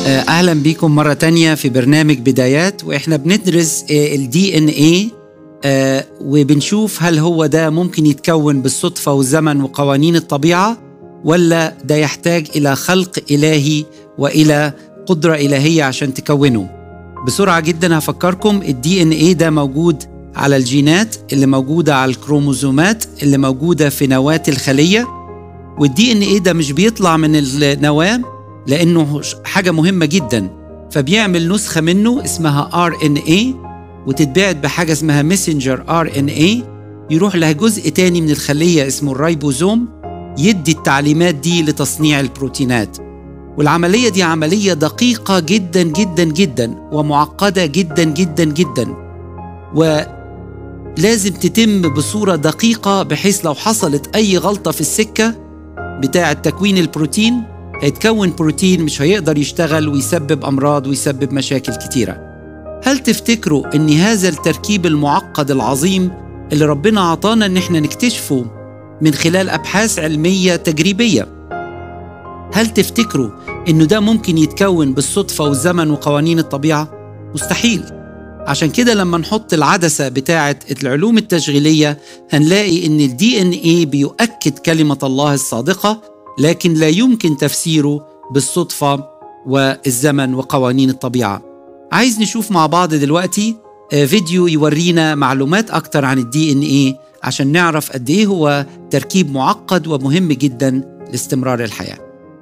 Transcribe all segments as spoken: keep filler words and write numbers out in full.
أهلا بكم مرة تانية في برنامج بدايات، وإحنا بندرس ال دي إن إيه وبنشوف هل هو ده ممكن يتكون بالصدفة والزمن وقوانين الطبيعة، ولا ده يحتاج إلى خلق إلهي وإلى قدرة إلهية عشان تكونه. بسرعة جدا هفكركم، ال دي إن إيه ده موجود على الجينات اللي موجودة على الكروموزومات اللي موجودة في نواة الخلية، وال دي إن إيه ده مش بيطلع من النواة لأنه حاجة مهمة جدا، فبيعمل نسخة منه اسمها آر إن إيه وتتباعد بحاجة اسمها ميسنجر آر إن إيه، يروح لها جزء تاني من الخلية اسمه الرايبوزوم يدي التعليمات دي لتصنيع البروتينات. والعملية دي عملية دقيقة جدا جدا جدا ومعقدة جدا جدا جدا، ولازم تتم بصورة دقيقة بحيث لو حصلت أي غلطة في السكة بتاعة تكوين البروتين هيتكون بروتين مش هيقدر يشتغل ويسبب أمراض ويسبب مشاكل كتيرة. هل تفتكروا أن هذا التركيب المعقد العظيم اللي ربنا عطانا أن احنا نكتشفه من خلال أبحاث علمية تجريبية، هل تفتكروا أنه ده ممكن يتكون بالصدفة والزمن وقوانين الطبيعة؟ مستحيل. عشان كده لما نحط العدسة بتاعة العلوم التشغيلية هنلاقي أن ال دي إن إيه بيؤكد كلمة الله الصادقة، لكن لا يمكن تفسيره بالصدفة والزمن وقوانين الطبيعة. عايز نشوف مع بعض دلوقتي فيديو يورينا معلومات أكتر عن ال دي إن إيه عشان نعرف قد إيه هو تركيب معقد ومهم جدا لاستمرار الحياة.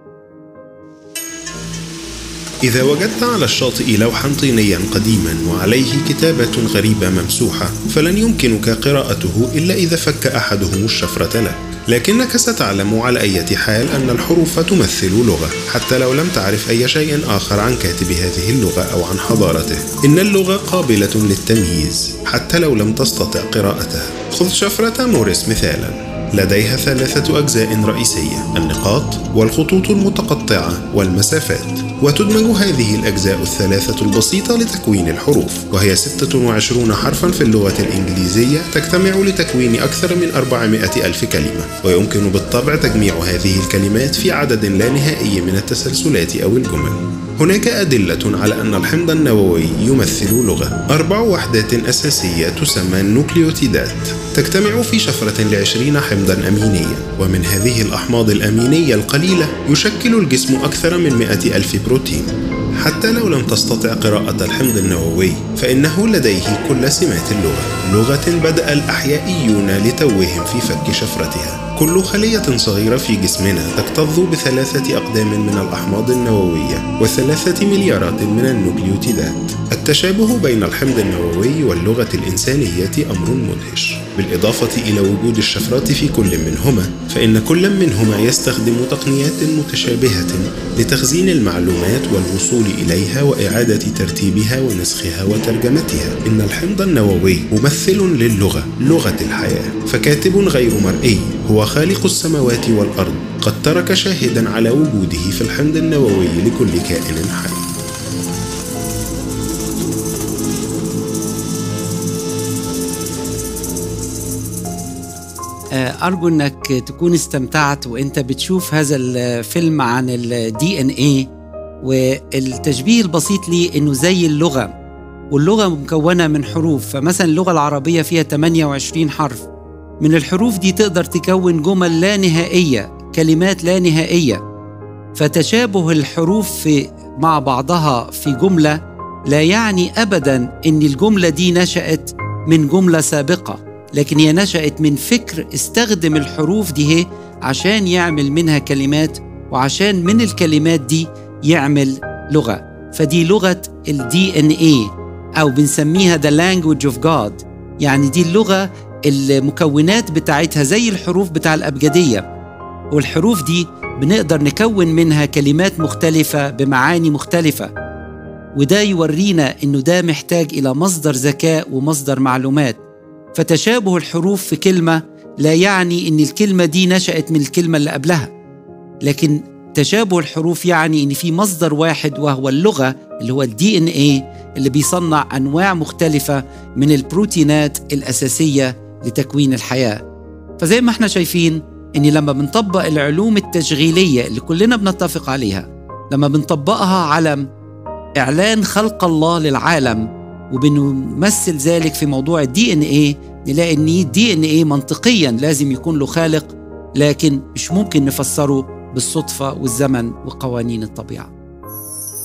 إذا وجدت على الشاطئ لوحا طينيا قديما وعليه كتابة غريبة ممسوحة، فلن يمكنك قراءته إلا إذا فك أحدهم الشفرة لك، لكنك ستعلم على أي حال أن الحروف تمثل لغة، حتى لو لم تعرف أي شيء آخر عن كاتب هذه اللغة أو عن حضارته. إن اللغة قابلة للتمييز حتى لو لم تستطع قراءتها. خذ شفرة موريس مثالا، لديها ثلاثة أجزاء رئيسية: النقاط والخطوط المتقطعة والمسافات، وتدمج هذه الأجزاء الثلاثة البسيطة لتكوين الحروف، وهي ستة وعشرين حرفا في اللغة الإنجليزية تجتمع لتكوين أكثر من أربعمائة ألف كلمة، ويمكن بالطبع تجميع هذه الكلمات في عدد لا نهائي من التسلسلات أو الجمل. هناك أدلة على أن الحمض النووي يمثل لغة. أربع وحدات أساسية تسمى النوكليوتيدات تجتمع في شفرة لعشرين حمضا أمينيا، ومن هذه الأحماض الأمينية القليلة يشكل الجسم أكثر من مئة ألف بروتين. حتى لو لم تستطع قراءة الحمض النووي فإنه لديه كل سمات اللغة، لغة بدأ الأحيائيون لتوهم في فك شفرتها. كل خلية صغيرة في جسمنا تكتظ بثلاثة أقدام من الأحماض النووية وثلاثة مليارات من النوكليوتيدات. التشابه بين الحمض النووي واللغة الإنسانية أمر مدهش. بالإضافة إلى وجود الشفرات في كل منهما، فإن كل منهما يستخدم تقنيات متشابهة لتخزين المعلومات والوصول إليها وإعادة ترتيبها ونسخها وترجمتها. إن الحمض النووي ممثل للغة، لغة الحياة، فكاتب غير مرئي هو خالق السماوات والأرض، قد ترك شاهدا على وجوده في الحمض النووي لكل كائن حي. أرجو أنك تكون استمتعت وأنت بتشوف هذا الفيلم عن ال دي إن إيه، والتشبيه البسيط ليه أنه زي اللغة، واللغة مكونة من حروف. فمثلا اللغة العربية فيها ثمانية وعشرين حرف، من الحروف دي تقدر تكون جمل لا نهائية، كلمات لا نهائية. فتشابه الحروف في مع بعضها في جملة لا يعني أبداً أن الجملة دي نشأت من جملة سابقة، لكن هي نشأت من فكر استخدم الحروف دي عشان يعمل منها كلمات، وعشان من الكلمات دي يعمل لغة. فدي لغة ال دي إن إيه أو بنسميها the language of God، يعني دي اللغة المكونات بتاعتها زي الحروف بتاع الأبجدية، والحروف دي بنقدر نكون منها كلمات مختلفة بمعاني مختلفة. وده يورينا إنه ده محتاج إلى مصدر ذكاء ومصدر معلومات. فتشابه الحروف في كلمة لا يعني إن الكلمة دي نشأت من الكلمة اللي قبلها، لكن تشابه الحروف يعني إن في مصدر واحد وهو اللغة اللي هو ال دي إن إيه اللي بيصنع أنواع مختلفة من البروتينات الأساسية لتكوين الحياة. فزي ما احنا شايفين إن لما بنطبق العلوم التشغيلية اللي كلنا بنتفق عليها، لما بنطبقها على إعلان خلق الله للعالم وبنمثل ذلك في موضوع الدي ان ايه، نلاقي ان الدي ان ايه منطقيا لازم يكون له خالق، لكن مش ممكن نفسره بالصدفة والزمن وقوانين الطبيعة.